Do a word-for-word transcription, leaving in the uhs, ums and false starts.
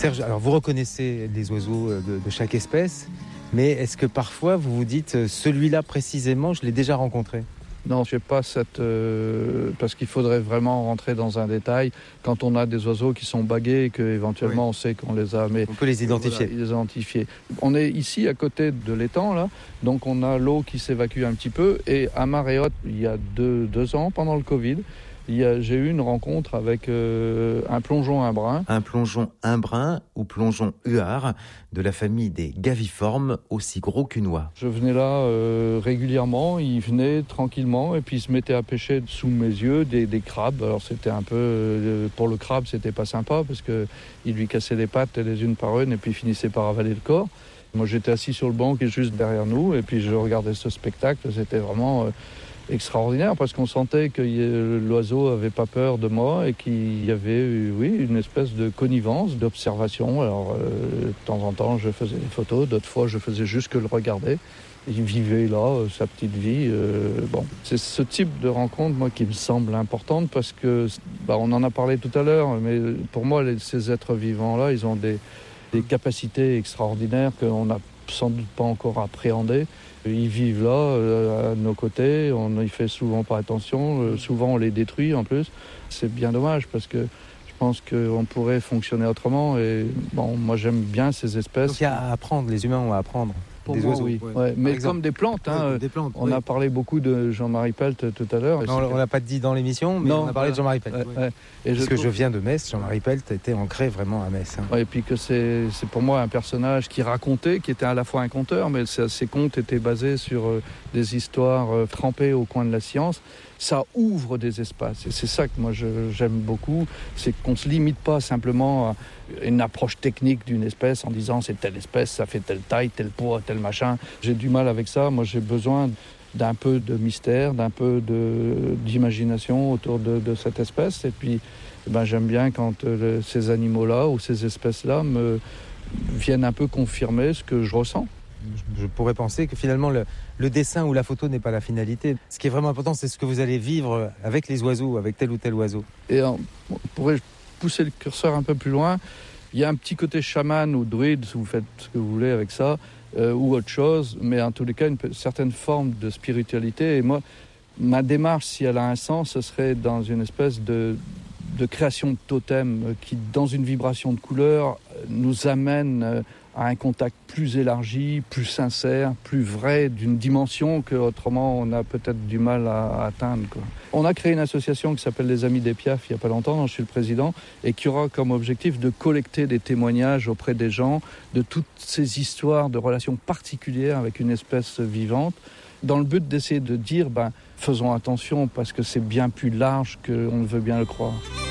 Serge, alors vous reconnaissez les oiseaux de, de chaque espèce, mais est-ce que parfois vous vous dites, celui-là précisément, je l'ai déjà rencontré ? Non, je n'ai pas cette... Euh, parce qu'il faudrait vraiment rentrer dans un détail. Quand on a des oiseaux qui sont bagués et qu'éventuellement oui. on sait qu'on les a... Mais on peut les identifier. Voilà, les identifier. On est ici à côté de l'étang, là, donc on a l'eau qui s'évacue un petit peu. Et à marée haute, il y a deux, deux ans, pendant le Covid, il y a, j'ai eu une rencontre avec euh, un plongeon imbrun. Un plongeon imbrun ou plongeon huard de la famille des gaviformes, aussi gros qu'une oie. Je venais là euh, régulièrement, il venait tranquillement et puis il se mettait à pêcher sous mes yeux des, des crabes. Alors c'était un peu, euh, pour le crabe c'était pas sympa parce qu'il lui cassait les pattes les unes par une et puis il finissait par avaler le corps. Moi j'étais assis sur le banc qui est juste derrière nous et puis je regardais ce spectacle, c'était vraiment... Euh, extraordinaire parce qu'on sentait que l'oiseau avait pas peur de moi et qu'il y avait oui une espèce de connivence, d'observation. Alors euh, de temps en temps je faisais des photos, d'autres fois je faisais juste que le regarder. Il vivait là euh, sa petite vie. Euh, bon, c'est ce type de rencontre moi qui me semble importante parce que bah, on en a parlé tout à l'heure, mais pour moi les, ces êtres vivants là, ils ont des, des capacités extraordinaires qu'on n'a sans doute pas encore appréhendées. Ils vivent là, euh, à nos côtés, on n'y fait souvent pas attention, euh, souvent on les détruit en plus. C'est bien dommage parce que je pense qu'on pourrait fonctionner autremment et bon, moi j'aime bien ces espèces. Donc il y a à apprendre, les humains ont à apprendre. Pour des moi, oiseaux, oui. ouais. Ouais, mais exemple. comme des plantes. Hein, ouais, des plantes on oui. a parlé beaucoup de Jean-Marie Pelt tout à l'heure. Non, on ne l'a pas dit dans l'émission, mais non, on a parlé de Jean-Marie Pelt. Ouais, ouais. Et Parce je que trouve... je viens de Metz, Jean-Marie Pelt était ancré vraiment à Metz. Hein. Ouais, et puis que c'est, c'est pour moi un personnage qui racontait, qui était à la fois un conteur, mais ses contes étaient basés sur euh, des histoires euh, trempées au coin de la science. Ça ouvre des espaces. Et c'est ça que moi je, j'aime beaucoup, c'est qu'on ne se limite pas simplement à une approche technique d'une espèce en disant c'est telle espèce, ça fait telle taille, tel poids, tel machin. J'ai du mal avec ça. Moi j'ai besoin d'un peu de mystère, d'un peu de, d'imagination autour de, de cette espèce. Et puis ben, j'aime bien quand euh, ces animaux-là ou ces espèces-là me viennent un peu confirmer ce que je ressens. Je pourrais penser que finalement le, le dessin ou la photo n'est pas la finalité. Ce qui est vraiment important, c'est ce que vous allez vivre avec les oiseaux, avec tel ou tel oiseau. Et on pourrait pousser le curseur un peu plus loin. Il y a un petit côté chaman ou druide, si vous faites ce que vous voulez avec ça, euh, ou autre chose, mais en tous les cas, une certaine forme de spiritualité. Et moi, ma démarche, si elle a un sens, ce serait dans une espèce de, de création de totem qui, dans une vibration de couleur, nous amène à un contact plus élargi, plus sincère, plus vrai, d'une dimension qu'autrement on a peut-être du mal à atteindre, quoi. On a créé une association qui s'appelle les Amis des Piaf il n'y a pas longtemps, dont je suis le président, et qui aura comme objectif de collecter des témoignages auprès des gens de toutes ces histoires de relations particulières avec une espèce vivante, dans le but d'essayer de dire, ben, faisons attention parce que c'est bien plus large qu'on ne veut bien le croire.